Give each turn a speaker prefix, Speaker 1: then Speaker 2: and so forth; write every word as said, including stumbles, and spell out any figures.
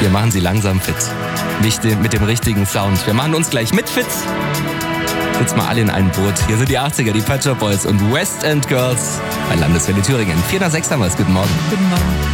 Speaker 1: Wir machen sie langsam fit. Nicht mit dem richtigen Sound. Wir machen uns gleich mit fit. Sitzt mal alle in einem Boot. Hier sind die achtziger, die Pet Shop Boys und West End Girls bei Landeswelle Thüringen. vier nach sechs haben wir es. Guten Morgen.
Speaker 2: Guten Morgen.